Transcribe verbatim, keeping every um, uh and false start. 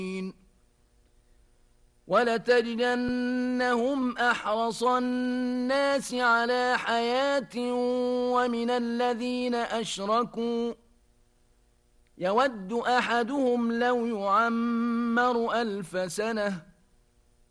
وَلَتَجِدَنَّهُمْ أَحْرَصَ النَّاسِ عَلَىٰ حَيَاةٍ وَمِنَ الَّذِينَ أَشْرَكُوا يَوَدُّ أَحَدُهُمْ لَوْ يُعَمَّرُ أَلْفَ سَنَةٍ